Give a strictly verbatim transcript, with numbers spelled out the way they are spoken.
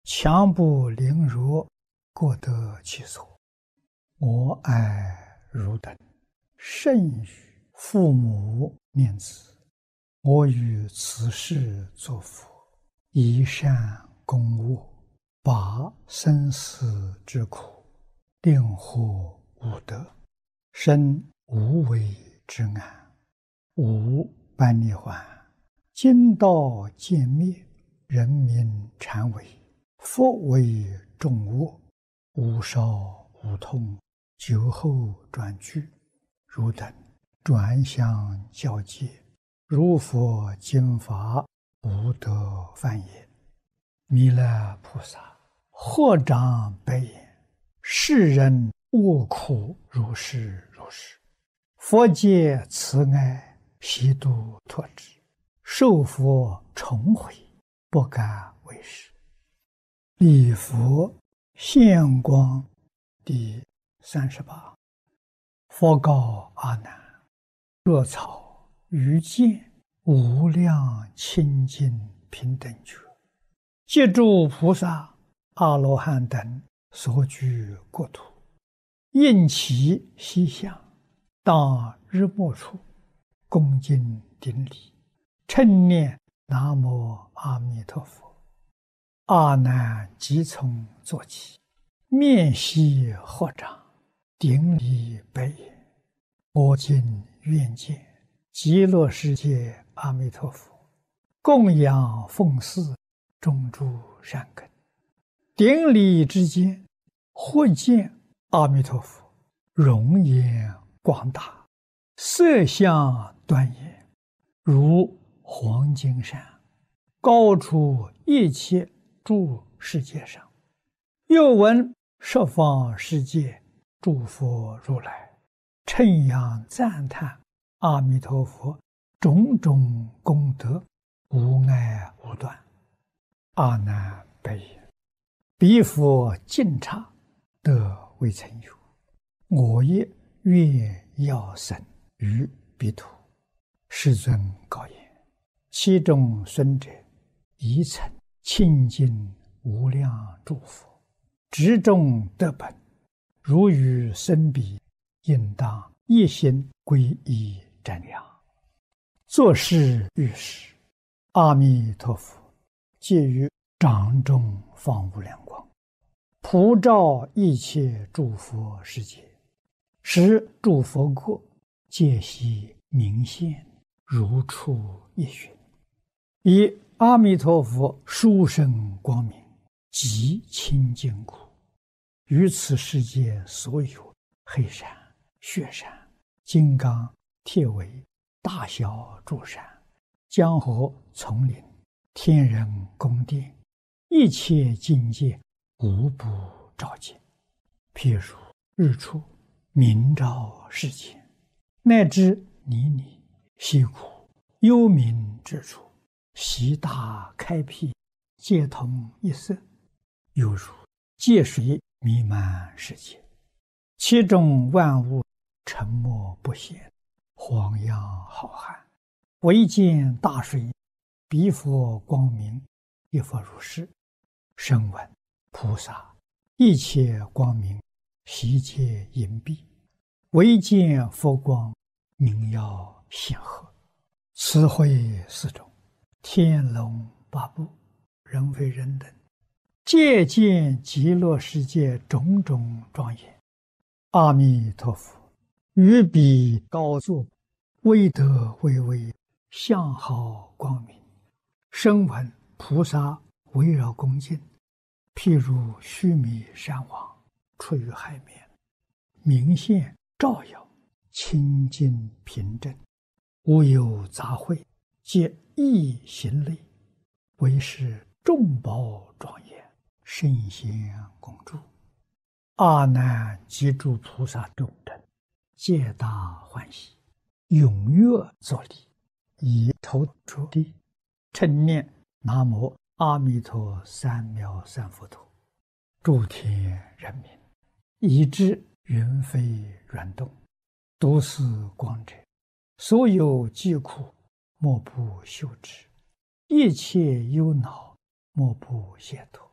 强不凌辱，各得其所。我爱汝等，甚于父母念子。我于此世作佛，以善供恶，拔生死之苦，令获无得，生无为之安，无般涅槃。今道渐灭，人民禅为，佛为众恶，无少无痛，久后转居。汝等转相交接，如佛经法，不得犯也。弥勒菩萨合掌白言：世人恶苦如是如是，佛界慈爱，悉度脱之，受佛重回，不敢为是。礼佛现光第三十八。佛告阿难：若草于见无量清净平等觉，借诸菩萨、阿罗汉等所居国土，应其西向，当日暮处，恭敬顶礼，称念南无阿弥陀佛。阿难即从坐起，面悉合掌，顶礼白言：我今愿见极乐世界阿弥陀佛，供养奉祀，种诸善根。顶礼之间，或见阿弥陀佛容颜广大，色相端严，如黄金山，高出一切诸世界上。又闻十方世界诸佛如来称扬赞叹阿弥陀佛种种功德，无碍无断。阿难白言：彼佛净刹，得未曾有。我也愿要生于彼土。世尊告言：其中孙者，宜曾清净无量诸佛，执众得本，如与生彼，应当一心皈依瞻仰。作是遇事，阿弥陀佛借于掌中放无量光，普照一切诸佛世界，使诸佛国皆悉明现，如出一寻。以阿弥陀佛殊胜光明，极清净故，于此世界所有黑山、雪山、金刚、铁围、大小诸山、江河、丛林、天人宫殿，一切境界无不照见。譬如日出明照世间，乃至泥泞、溪谷、幽冥之处，悉大开辟，皆同一色，犹如界水弥漫世界，其中万物沉默不显，荒洋浩瀚，唯见大水，彼佛光明，亦复如是。声闻菩萨一切光明，悉皆隐蔽，唯见佛光，明耀显赫。此会四种，天龙八部，人非人等，皆见极乐世界种种庄严。阿弥陀佛于彼高坐，威德巍巍，相好光明。声闻菩萨围绕恭敬，譬如须弥山王出于海面，明现照耀，清净平正，无有杂秽，皆一行类，为是众宝庄严，圣贤恭祝。阿难及诸菩萨众等，皆大欢喜，踊跃作礼，以头着地，称念南无阿弥陀三藐三菩提。诸天人民，以至云飞软动，都是光者，所有疾苦，莫不休之；一切忧恼，莫不解脱。